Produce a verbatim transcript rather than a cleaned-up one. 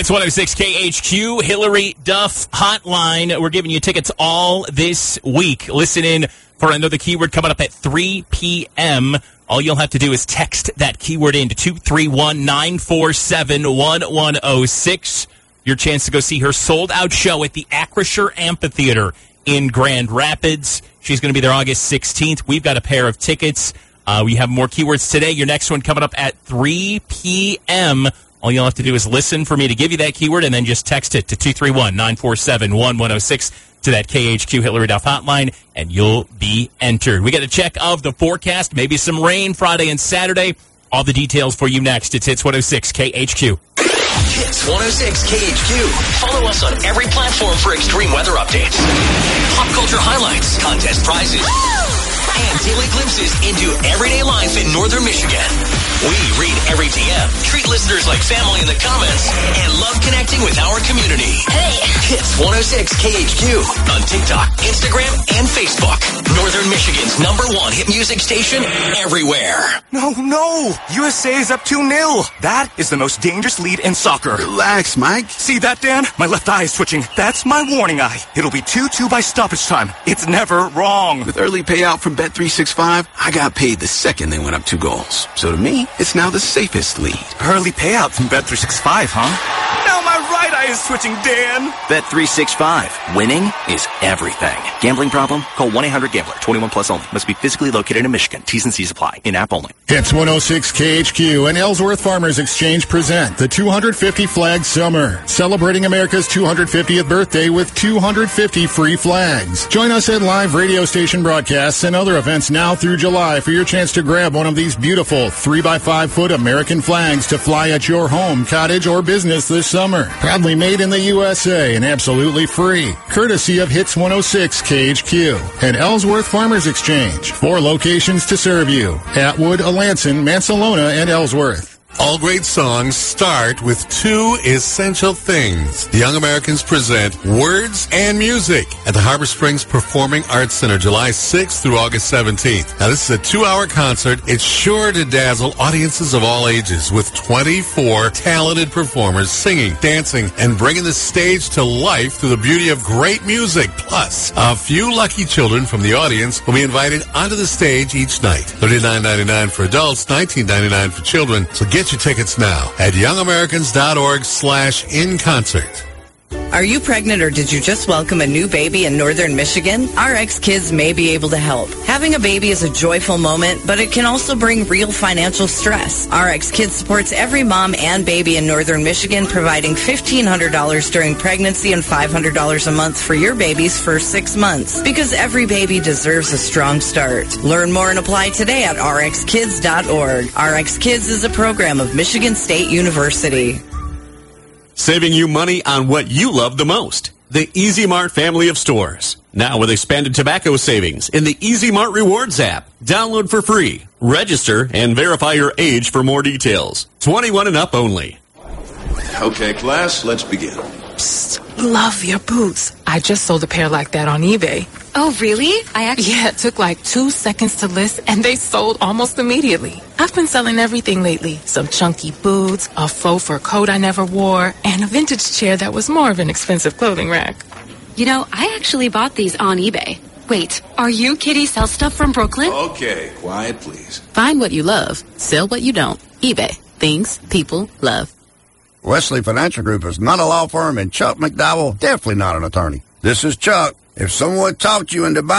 Hits one oh six K H Q, Hillary Duff Hotline. We're giving you tickets all this week. Listen in for another keyword coming up at three p.m. All you'll have to do is text that keyword in to two three one, nine four seven, one one oh six. Your chance to go see her sold-out show at the Acrisure Amphitheater in Grand Rapids. She's going to be there August sixteenth. We've got a pair of tickets. Uh, we have more keywords today. Your next one coming up at three p.m. All you'll have to do is listen for me to give you that keyword and then just text it to two three one, nine four seven, one one oh six to that K H Q Hillary Duff hotline, and you'll be entered. We got a check of the forecast, maybe some rain Friday and Saturday. All the details for you next. It's Hits one oh six K H Q. Hits one oh six K H Q. Follow us on every platform for extreme weather updates, pop culture highlights, contest prizes, and daily glimpses into everyday life in northern Michigan. We read every D M, treat listeners like family in the comments, and love connecting with our community. Hey! Hits one oh six K H Q on TikTok, Instagram, and Facebook. Northern Michigan's number one hit music station everywhere. No, no! U S A is up two nil. That is the most dangerous lead in soccer. Relax, Mike. See that, Dan? My left eye is twitching. That's my warning eye. It'll be two two by stoppage time. It's never wrong. With early payout from Bet three sixty-five, I got paid the second they went up two goals. So to me, it's now the safest lead. Early payout from Bet three sixty-five, huh? Now my right eye is twitching, Dan. Bet three sixty-five. Winning is everything. Gambling problem? Call one eight hundred gambler. twenty-one plus only. Must be physically located in Michigan. T's and C's apply. In-app only. Hits one oh six K H Q and Ellsworth Farmers Exchange present the two hundred fifty Flag Summer, celebrating America's two hundred fiftieth birthday with two hundred fifty free flags. Join us at live radio station broadcasts and other events now through July for your chance to grab one of these beautiful three by five foot American flags to fly at your home, cottage, or business this summer. Proudly made in the U S A and absolutely free. Courtesy of Hits one oh six K H Q and Ellsworth Farmers Exchange. Four locations to serve you: Atwood, Alanson, Mansalona, and Ellsworth. All great songs start with two essential things. The Young Americans present Words and Music at the Harbor Springs Performing Arts Center, July sixth through August seventeenth. Now, this is a two-hour concert. It's sure to dazzle audiences of all ages with twenty-four talented performers singing, dancing, and bringing the stage to life through the beauty of great music. Plus, a few lucky children from the audience will be invited onto the stage each night. thirty-nine ninety-nine for adults, nineteen ninety-nine for children. So get Get your tickets now at youngamericans.org slash in concert. Are you pregnant or did you just welcome a new baby in northern Michigan? R X Kids may be able to help. Having a baby is a joyful moment, but it can also bring real financial stress. R X Kids supports every mom and baby in northern Michigan, providing fifteen hundred dollars during pregnancy and five hundred dollars a month for your baby's first six months. Because every baby deserves a strong start. Learn more and apply today at r x kids dot org. R X Kids is a program of Michigan State University. Saving you money on what you love the most. The Easy Mart family of stores. Now with expanded tobacco savings in the Easy Mart Rewards app. Download for free. Register and verify your age for more details. twenty-one and up only. Okay, class, let's begin. Psst, love your boots. I just sold a pair like that on eBay. Oh, really? I actually... Yeah, it took like two seconds to list, and they sold almost immediately. I've been selling everything lately. Some chunky boots, a faux fur coat I never wore, and a vintage chair that was more of an expensive clothing rack. You know, I actually bought these on eBay. Wait, are you Kitty Sell Stuff from Brooklyn? Okay, quiet, please. Find what you love. Sell what you don't. eBay. Things people love. Wesley Financial Group is not a law firm, and Chuck McDowell definitely not an attorney. This is Chuck. If someone talked you into buying